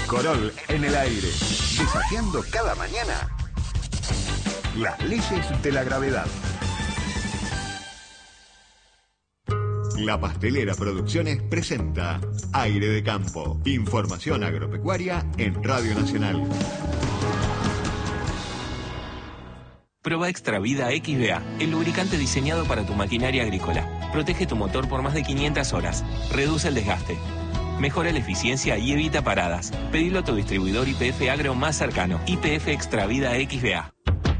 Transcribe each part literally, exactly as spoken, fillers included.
Corol en el aire, desafiando cada mañana las leyes de la gravedad. La Pastelera Producciones presenta Aire de Campo. Información agropecuaria en Radio Nacional. Proba Extra Vida X B A, el lubricante diseñado para tu maquinaria agrícola. Protege tu motor por más de quinientas horas. Reduce el desgaste. Mejora la eficiencia y evita paradas. Pedilo a tu distribuidor Y P F Agro más cercano. Y P F Extra Vida X B A.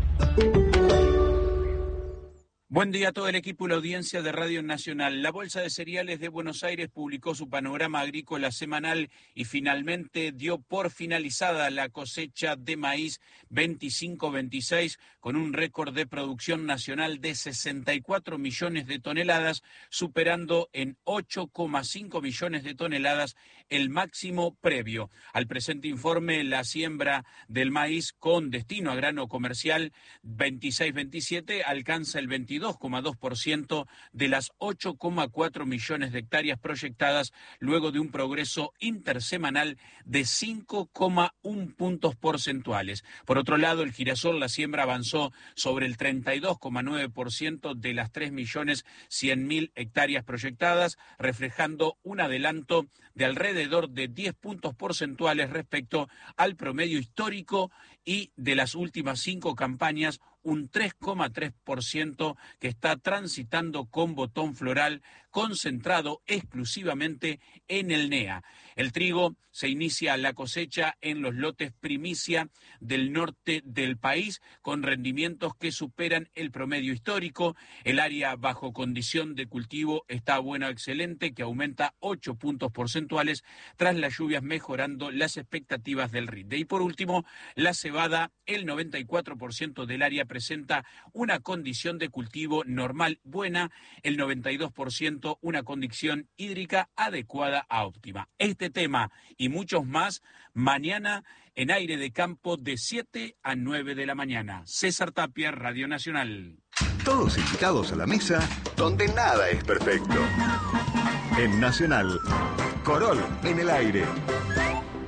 Buen día a todo el equipo y la audiencia de Radio Nacional. La Bolsa de Cereales de Buenos Aires publicó su panorama agrícola semanal y finalmente dio por finalizada la cosecha de maíz veinticinco veintiséis con un récord de producción nacional de sesenta y cuatro millones de toneladas, superando en ocho coma cinco millones de toneladas el máximo previo. Al presente informe, la siembra del maíz con destino a grano comercial veintiséis veintisiete alcanza el veintidós coma dos por ciento de las ocho coma cuatro millones de hectáreas proyectadas, luego de un progreso intersemanal de cinco coma uno puntos porcentuales. Por otro lado, el girasol, la siembra avanzó sobre el treinta y dos coma nueve por ciento de las tres millones cien mil hectáreas proyectadas, reflejando un adelanto de alrededor de diez puntos porcentuales respecto al promedio histórico y de las últimas cinco campañas, un tres coma tres por ciento que está transitando con botón floral concentrado exclusivamente en el N E A. El trigo se inicia la cosecha en los lotes primicia del norte del país con rendimientos que superan el promedio histórico. El área bajo condición de cultivo está buena o excelente, que aumenta ocho puntos porcentuales tras las lluvias, mejorando las expectativas del rinde. Y por último, la cebada, el noventa y cuatro por ciento del área presenta una condición de cultivo normal buena, el noventa y dos por ciento una condición hídrica adecuada a óptima. Este tema y muchos más mañana en Aire de Campo de siete a nueve de la mañana. César Tapia, Radio Nacional. Todos invitados a la mesa donde nada es perfecto. En Nacional, Corol en el aire.